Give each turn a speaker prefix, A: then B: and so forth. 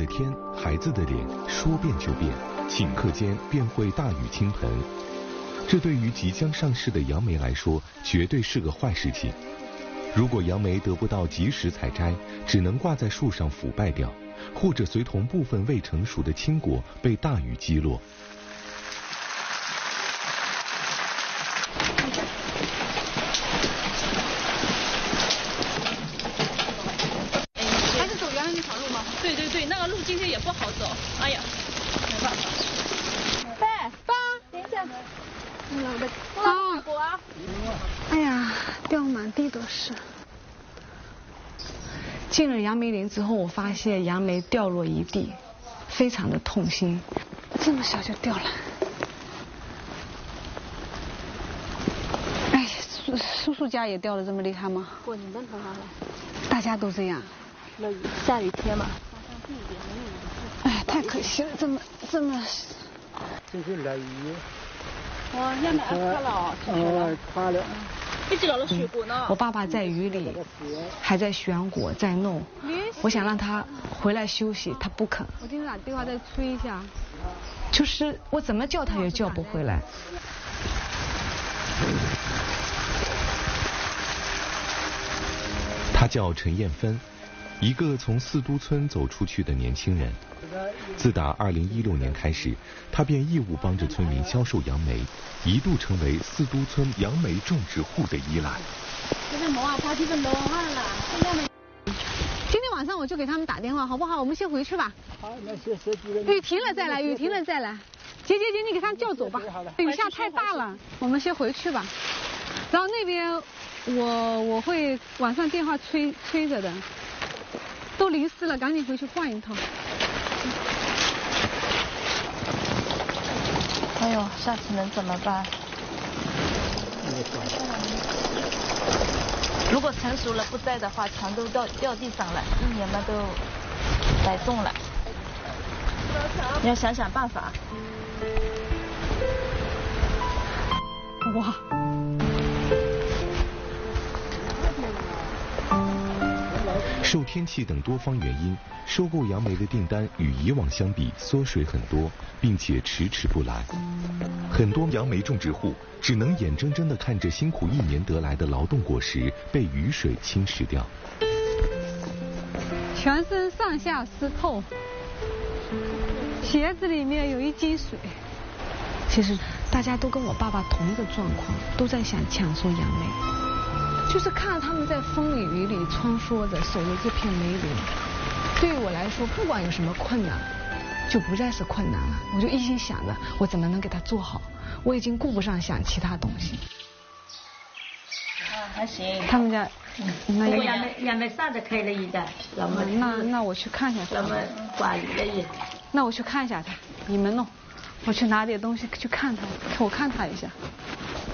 A: 天，孩子的脸说变就变，顷刻间便会大雨倾盆。这对于即将上市的杨梅来说，绝对是个坏事情。如果杨梅得不到及时采摘，只能挂在树上腐败掉，或者随同部分未成熟的青果被大雨击落。
B: 还是走原来那条路吗？对对对，那个路今天也不好走。哎呀，没办法。
C: 爸，等一下。啊！哎呀，掉满地都是。进了杨梅林之后，我发现杨梅掉落一地，非常的痛心。这么小就掉了。哎，叔叔家也掉得这么厉害吗？
B: 不，你们头上了。
C: 大家都这样。
B: 那下雨天嘛。
C: 哎，太可惜了，这么。
D: 这是雷雨。
B: 哦，杨梅塌了。一直了水果呢。
C: 我爸爸在雨里还在选果在弄，我想让他回来休息，他不肯。我今天打电话再催一下，就是我怎么叫他也叫不回来。
A: 他叫陈艳芬，一个从四都村走出去的年轻人。自打2016年开始，他便义务帮着村民销售杨梅，一度成为四都村杨梅种植户的依赖。
C: 今天晚上我就给他们打电话，好不好？我们先回去吧。
D: 好，那先说几个。
C: 雨停了再来，雨停了再来。姐，你给他们叫走吧。雨下太大了，我们先回去吧。然后那边我会晚上电话催着的。都淋湿了，赶紧回去换一套。
B: 哎呦，下次能怎么办？如果成熟了不摘的话，全都掉地上了，一年嘛都白种了。你要想想办法。
C: 哇！
A: 受天气等多方原因，收购杨梅的订单与以往相比缩水很多，并且迟迟不来。很多杨梅种植户只能眼睁睁地看着辛苦1年得来的劳动果实被雨水侵蚀掉。
C: 全身上下湿透，鞋子里面有1斤水。其实大家都跟我爸爸同一个状况，都在想抢收杨梅。就是看到他们在风里雨里穿梭着守着这片梅林，对于我来说，不管有什么困难，就不再是困难了。我就一心想着我怎么能给他做好，我已经顾不上想其他东西。
B: 还行。
C: 他们家，
B: 那杨梅啥子开了一个，
C: 那我去看一下他。
B: 那么挂鱼的也。
C: 那我去看一下他，你们弄，我去拿点东西去看他，我看他一下。